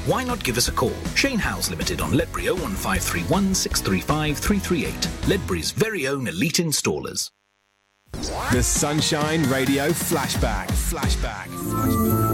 Why not give us a call? Shane Howes Limited on Ledbury 01531 635 338. Ledbury's very own elite installers. The Sunshine Radio Flashback.